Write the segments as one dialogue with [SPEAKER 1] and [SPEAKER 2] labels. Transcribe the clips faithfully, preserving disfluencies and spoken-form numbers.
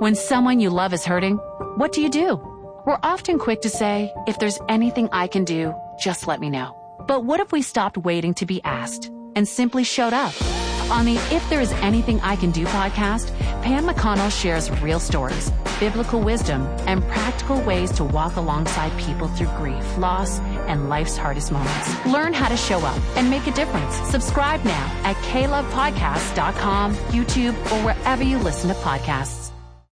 [SPEAKER 1] When someone you love is hurting, what do you do? We're often quick to say, if there's anything I can do, just let me know. But what if we stopped waiting to be asked and simply showed up? On the If There Is Anything I Can Do podcast, Pam McConnell shares real stories, biblical wisdom, and practical ways to walk alongside people through grief, loss, and life's hardest moments. Learn how to show up and make a difference. Subscribe now at k love podcast dot com, YouTube, or wherever you listen to podcasts.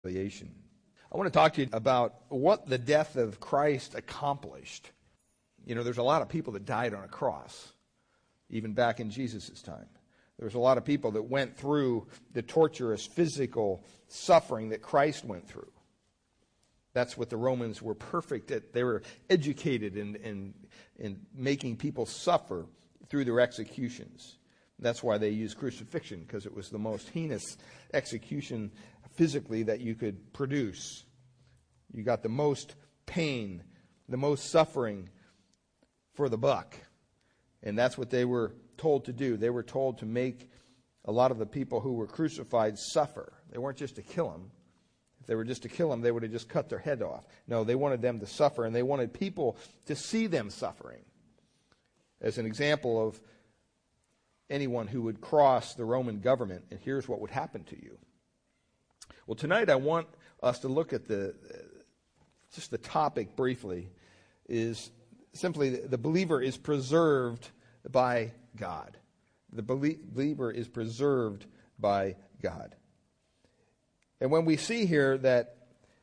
[SPEAKER 2] I want to talk to you about what the death of Christ accomplished. You know, there's a lot of people that died on a cross, even back in Jesus' time. There's a lot of people that went through the torturous physical suffering that Christ went through. That's what the Romans were perfect at. They were educated in, in, in making people suffer through their executions. That's why they used crucifixion, because it was the most heinous execution physically that you could produce. You got the most pain, the most suffering for the buck. And that's what they were told to do. They were told to make a lot of the people who were crucified suffer. They weren't just to kill them. If they were just to kill them, they would have just cut their head off. No, they wanted them to suffer, and they wanted people to see them suffering. As an example of anyone who would cross the Roman government, and here's what would happen to you. Well, tonight I want us to look at the, just the topic briefly, is simply the believer is preserved by God. The believer is preserved by God. And when we see here that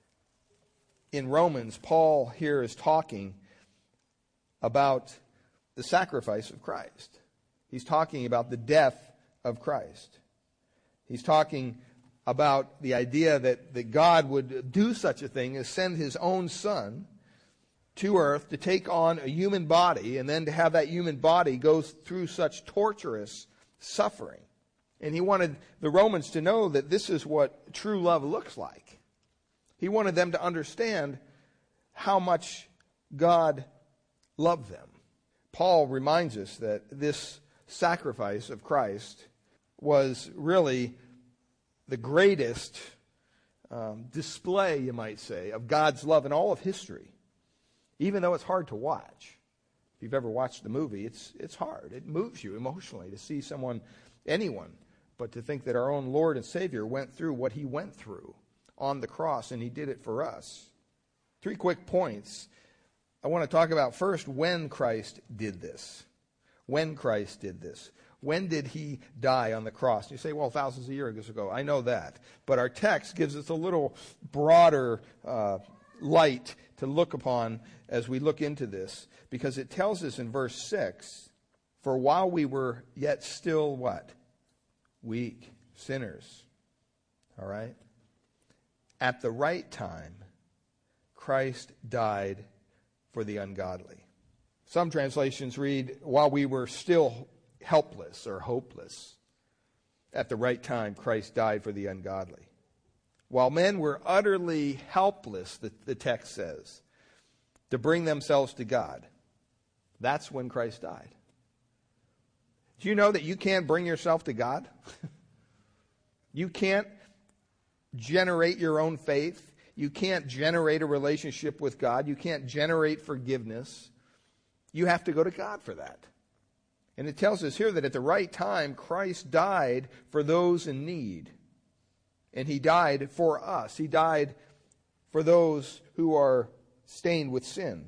[SPEAKER 2] in Romans, Paul here is talking about the sacrifice of Christ. He's talking about the death of Christ. He's talking about the idea that, that God would do such a thing as send his own son to earth to take on a human body, and then to have that human body go through such torturous suffering. And he wanted the Romans to know that this is what true love looks like. He wanted them to understand how much God loved them. Paul reminds us that this sacrifice of Christ was really the greatest um, display, you might say, of God's love in all of history. Even though it's hard to watch. If you've ever watched the movie, it's it's hard. It moves you emotionally to see someone, anyone, but to think that our own Lord and Savior went through what he went through on the cross, and he did it for us. Three quick points. I want to talk about first when Christ did this. When Christ did this. When did he die on the cross? And you say, well, thousands of years ago. I know that. But our text gives us a little broader uh, light to look upon as we look into this, because it tells us in verse six, for while we were yet still what? Weak, sinners. All right? At the right time, Christ died for the ungodly. Some translations read, while we were still helpless or hopeless, at the right time, Christ died for the ungodly. While men were utterly helpless, the, the text says, to bring themselves to God, that's when Christ died. Do you know that you can't bring yourself to God? You can't generate your own faith. You can't generate a relationship with God. You can't generate forgiveness. You have to go to God for that. And it tells us here that at the right time, Christ died for those in need. And he died for us. He died for those who are stained with sin.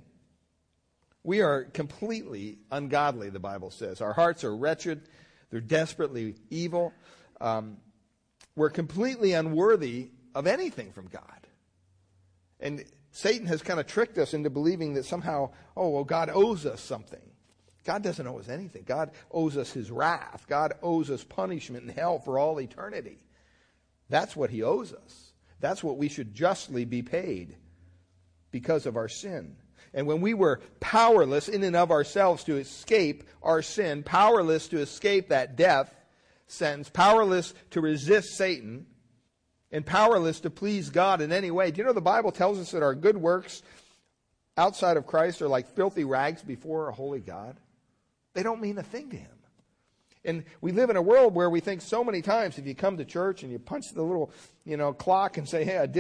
[SPEAKER 2] We are completely ungodly, the Bible says. Our hearts are wretched. They're desperately evil. Um, we're completely unworthy of anything from God. And Satan has kind of tricked us into believing that somehow, oh, well, God owes us something. God doesn't owe us anything. God owes us his wrath. God owes us punishment in hell for all eternity. That's what he owes us. That's what we should justly be paid because of our sin. And when we were powerless in and of ourselves to escape our sin, powerless to escape that death sentence, powerless to resist Satan, and powerless to please God in any way. Do you know the Bible tells us that our good works outside of Christ are like filthy rags before a holy God? They don't mean a thing to him. And we live in a world where we think so many times if you come to church and you punch the little, you know, clock and say, hey, I did